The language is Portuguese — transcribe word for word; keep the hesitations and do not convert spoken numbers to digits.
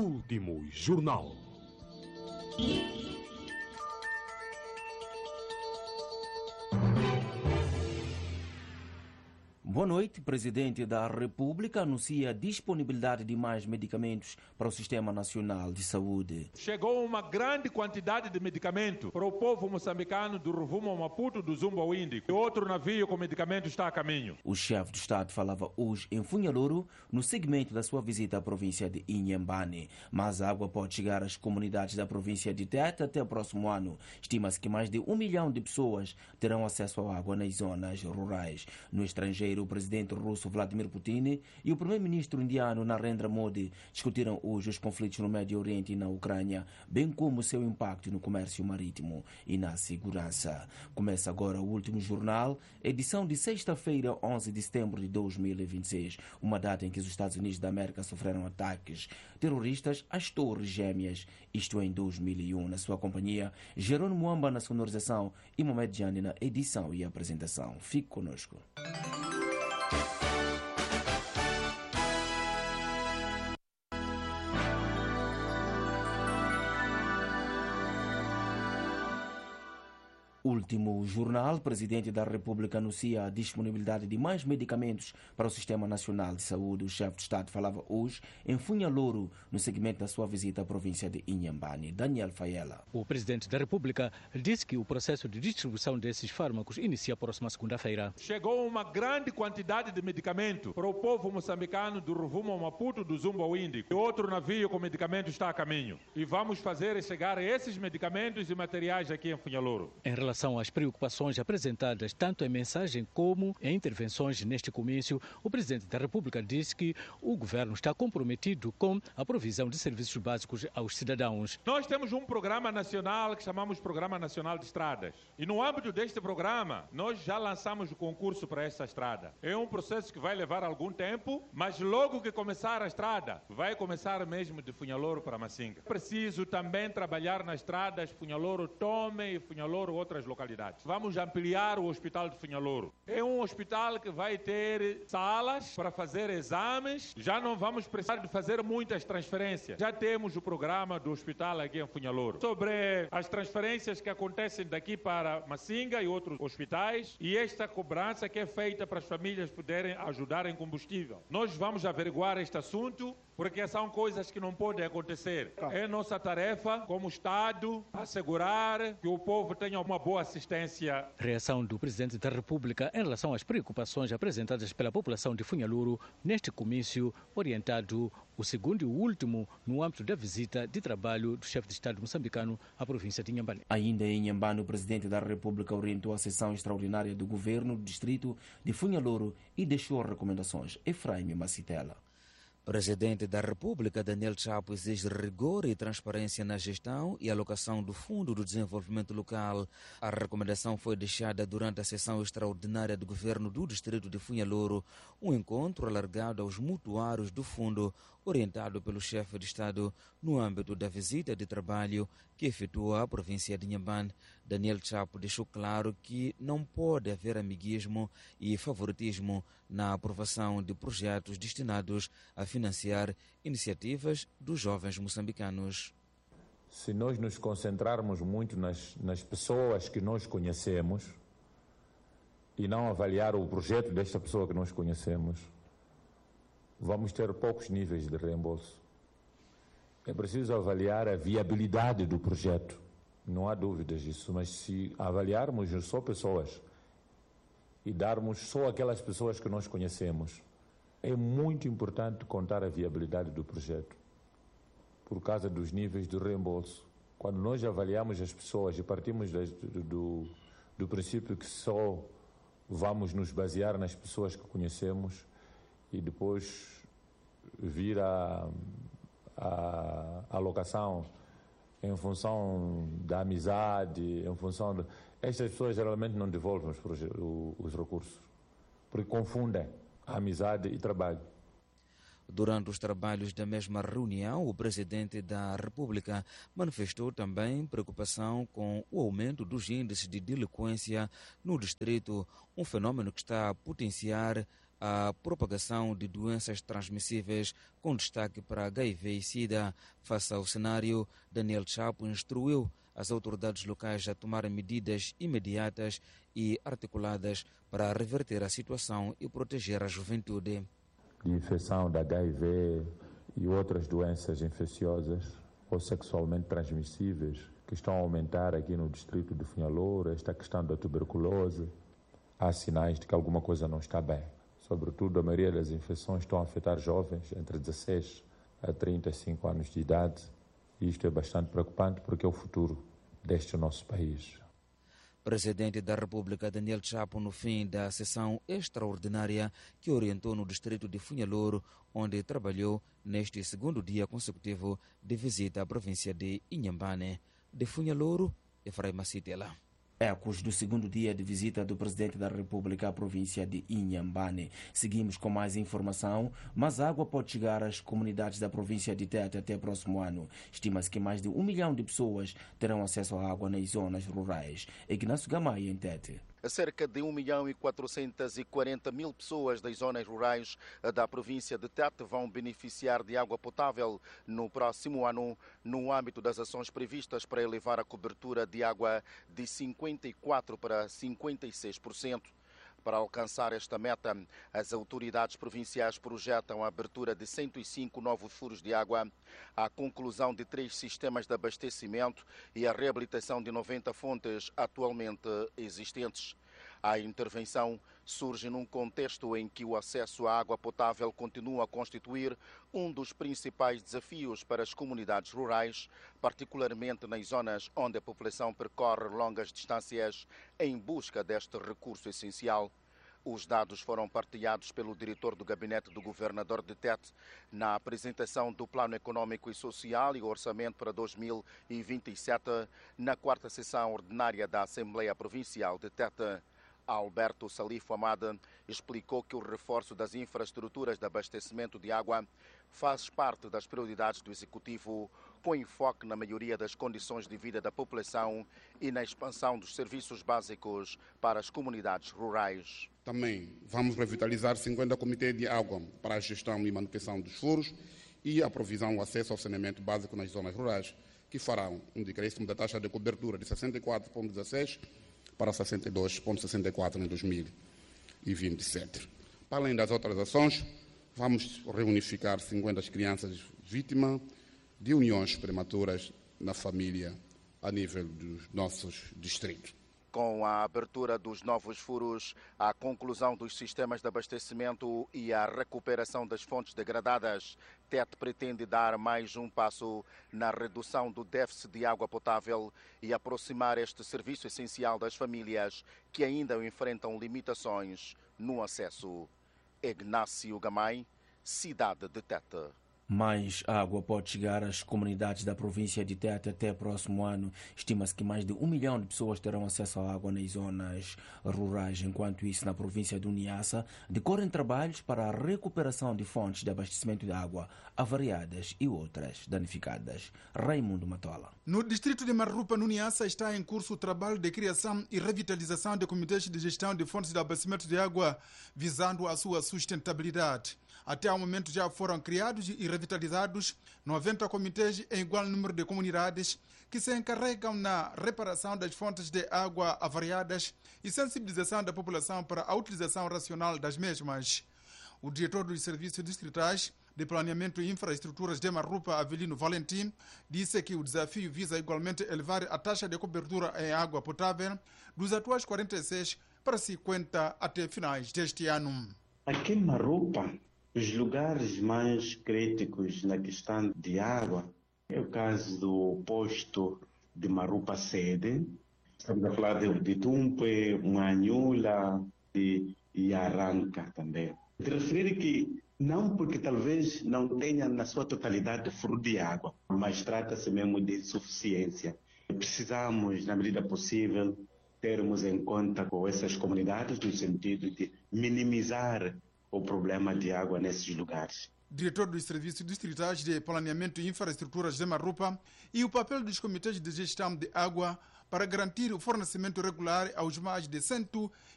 Último Jornal. Boa noite. O Presidente da República anuncia a disponibilidade de mais medicamentos para o Sistema Nacional de Saúde. Chegou uma grande quantidade de medicamento para o povo moçambicano do Rovuma ao Maputo, do Zumba ao Índico. Outro navio com medicamento está a caminho. O chefe de Estado falava hoje em Funhaloro, no segmento da sua visita à província de Inhambane. Mas a água pode chegar às comunidades da província de Tete até o próximo ano. Estima-se que mais de um milhão de pessoas terão acesso à água nas zonas rurais. No estrangeiro, o presidente russo Vladimir Putin e o primeiro-ministro indiano Narendra Modi discutiram hoje os conflitos no Médio Oriente e na Ucrânia, bem como o seu impacto no comércio marítimo e na segurança. Começa agora o Último Jornal, edição de sexta-feira, onze de setembro de dois mil e vinte e seis, uma data em que os Estados Unidos da América sofreram ataques terroristas às Torres Gêmeas, isto em dois mil e um. Na sua companhia, Jerônimo Mwamba na sonorização e Mohamed Jani na edição e apresentação. Fique conosco. Último Jornal, o Presidente da República anuncia a disponibilidade de mais medicamentos para o Sistema Nacional de Saúde. O chefe de Estado falava hoje em Funhaloro, no segmento da sua visita à província de Inhambane. Daniel Faiela. O Presidente da República disse que o processo de distribuição desses fármacos inicia a próxima segunda-feira. Chegou uma grande quantidade de medicamento para o povo moçambicano do Rovuma ao Maputo, do Zumba ao Índico. Outro navio com medicamento está a caminho. E vamos fazer chegar esses medicamentos e materiais aqui em Funhaloro. Em relação às preocupações apresentadas tanto em mensagem como em intervenções neste comício, o Presidente da República disse que o governo está comprometido com a provisão de serviços básicos aos cidadãos. Nós temos um programa nacional que chamamos Programa Nacional de Estradas. E no âmbito deste programa, nós já lançamos o concurso para esta estrada. É um processo que vai levar algum tempo, mas logo que começar a estrada, vai começar mesmo de Funhaloro para Masinga. Preciso também trabalhar nas estradas Funhaloro Tome e Funhaloro outras localidades. Vamos ampliar o Hospital de Funhaloro. É um hospital que vai ter salas para fazer exames. Já não vamos precisar de fazer muitas transferências. Já temos o programa do hospital aqui em Funhaloro. Sobre as transferências que acontecem daqui para Masinga e outros hospitais e esta cobrança que é feita para as famílias poderem ajudar em combustível. Nós vamos averiguar este assunto porque são coisas que não podem acontecer. É nossa tarefa como Estado assegurar que o povo tenha uma boa assistência. Reação do Presidente da República em relação às preocupações apresentadas pela população de Funhaloro neste comício orientado, o segundo e o último, no âmbito da visita de trabalho do chefe de Estado moçambicano à província de Inhambane. Ainda em Inhambane, o Presidente da República orientou a sessão extraordinária do governo do distrito de Funhaloro e deixou recomendações. Efraim Macitela. Presidente da República, Daniel Chapo, exige rigor e transparência na gestão e alocação do Fundo do Desenvolvimento Local. A recomendação foi deixada durante a sessão extraordinária do governo do distrito de Funhaloro, um encontro alargado aos mutuários do fundo, orientado pelo chefe de Estado no âmbito da visita de trabalho que efetuou à província de Inhambane. Daniel Chapo deixou claro que não pode haver amiguismo e favoritismo na aprovação de projetos destinados a financiar iniciativas dos jovens moçambicanos. Se nós nos concentrarmos muito nas, nas pessoas que nós conhecemos e não avaliar o projeto desta pessoa que nós conhecemos, vamos ter poucos níveis de reembolso. É preciso avaliar a viabilidade do projeto, não há dúvidas disso, mas se avaliarmos só pessoas e darmos só aquelas pessoas que nós conhecemos, é muito importante contar a viabilidade do projeto, por causa dos níveis de reembolso. Quando nós avaliamos as pessoas e partimos do, do, do princípio que só vamos nos basear nas pessoas que conhecemos e depois vir a, a, a alocação em função da amizade, em função de... Estas pessoas geralmente não devolvem os, os recursos, porque confundem a amizade e trabalho. Durante os trabalhos da mesma reunião, o Presidente da República manifestou também preocupação com o aumento dos índices de delinquência no distrito, um fenômeno que está a potenciar a propagação de doenças transmissíveis, com destaque para H I V e SIDA. Face ao cenário, Daniel Chapo instruiu as autoridades locais a tomarem medidas imediatas e articuladas para reverter a situação e proteger a juventude. De infecção da H I V e outras doenças infecciosas ou sexualmente transmissíveis que estão a aumentar aqui no distrito de Funhalouro, esta questão da tuberculose, há sinais de que alguma coisa não está bem. Sobretudo, a maioria das infecções estão a afetar jovens entre dezesseis a trinta e cinco anos de idade. E isto é bastante preocupante porque é o futuro deste nosso país. Presidente da República Daniel Chapo, no fim da sessão extraordinária que orientou no distrito de Funhalouro, onde trabalhou neste segundo dia consecutivo de visita à província de Inhambane. De Funhalouro, Efraim Macitela. Ecos do segundo dia de visita do Presidente da República à província de Inhambane. Seguimos com mais informação, mas a água pode chegar às comunidades da província de Tete até o próximo ano. Estima-se que mais de um milhão de pessoas terão acesso à água nas zonas rurais. Ignácio Gamaia, em Tete. Cerca de um milhão e quatrocentas e quarenta mil pessoas das zonas rurais da província de Tete vão beneficiar de água potável no próximo ano, no âmbito das ações previstas para elevar a cobertura de água de cinquenta e quatro por cento para cinquenta e seis por cento. Para alcançar esta meta, as autoridades provinciais projetam a abertura de cento e cinco novos furos de água, a conclusão de três sistemas de abastecimento e a reabilitação de noventa fontes atualmente existentes. A intervenção surge num contexto em que o acesso à água potável continua a constituir um dos principais desafios para as comunidades rurais, particularmente nas zonas onde a população percorre longas distâncias em busca deste recurso essencial. Os dados foram partilhados pelo diretor do gabinete do governador de Tete na apresentação do Plano Econômico e Social e o Orçamento para dois mil e vinte e sete, na quarta sessão ordinária da Assembleia Provincial de Tete. Alberto Salifo Amada explicou que o reforço das infraestruturas de abastecimento de água faz parte das prioridades do Executivo, com enfoque na melhoria das condições de vida da população e na expansão dos serviços básicos para as comunidades rurais. Também vamos revitalizar cinquenta comitês de água para a gestão e manutenção dos furos e a provisão do acesso ao saneamento básico nas zonas rurais, que farão um decréscimo da taxa de cobertura de sessenta e quatro vírgula dezesseis para sessenta e dois vírgula sessenta e quatro em dois mil e vinte e sete. Para além das outras ações, vamos reunificar cinquenta crianças vítimas de uniões prematuras na família a nível dos nossos distritos. Com a abertura dos novos furos, a conclusão dos sistemas de abastecimento e a recuperação das fontes degradadas, Tete pretende dar mais um passo na redução do déficit de água potável e aproximar este serviço essencial das famílias que ainda enfrentam limitações no acesso. Ignácio Gamay, cidade de Tete. Mais água pode chegar às comunidades da província de Tete até o próximo ano. Estima-se que mais de um milhão de pessoas terão acesso à água nas zonas rurais. Enquanto isso, na província de Niassa, decorrem trabalhos para a recuperação de fontes de abastecimento de água avariadas e outras danificadas. Raimundo Matola. No distrito de Marrupa, no Niassa, está em curso o trabalho de criação e revitalização de comitês de gestão de fontes de abastecimento de água, visando a sua sustentabilidade. Até ao momento já foram criados e revitalizados noventa comitês em igual número de comunidades que se encarregam na reparação das fontes de água avariadas e sensibilização da população para a utilização racional das mesmas. O diretor dos serviços distritais de planeamento e infraestruturas de Marrupa, Avelino Valentim, disse que o desafio visa igualmente elevar a taxa de cobertura em água potável dos atuais quarenta e seis para cinquenta até finais deste ano. Aqui em Marrupa, os lugares mais críticos na questão de água é o caso do posto de Marrupa Sede. Estamos a falar de, de Tumpe, Manhula e, e Arranca também. De referir que não porque talvez não tenha na sua totalidade furo de água, mas trata-se mesmo de suficiência. Precisamos, na medida possível, termos em conta com essas comunidades no sentido de minimizar o problema de água nesses lugares. Diretor dos Serviços Distritais de Planeamento e Infraestruturas de Marrupa, e o papel dos comitês de gestão de água para garantir o fornecimento regular aos mais de cento